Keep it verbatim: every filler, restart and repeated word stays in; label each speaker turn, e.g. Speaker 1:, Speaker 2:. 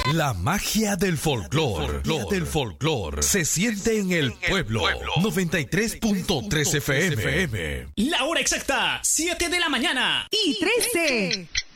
Speaker 1: La magia del folclor, del folclor, se siente en el pueblo. noventa y tres punto tres F M.
Speaker 2: La hora exacta, siete de la mañana
Speaker 3: y trece.